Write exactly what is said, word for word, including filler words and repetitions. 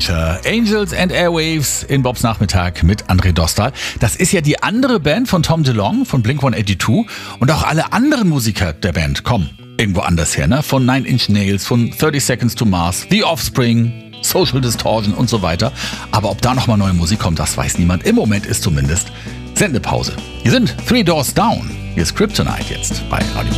Winter. Angels and Airwaves in Bobs Nachmittag mit André Dostal. Das ist ja die andere Band von Tom DeLonge von Blink hundertzweiundachtzig und auch alle anderen Musiker der Band kommen irgendwo anders her, ne? Von Nine Inch Nails, von thirty Seconds to Mars, The Offspring, Social Distortion und so weiter. Aber ob da nochmal neue Musik kommt, das weiß niemand. Im Moment ist zumindest Sendepause. Hier sind Three Doors Down. Hier ist Kryptonite jetzt bei Radio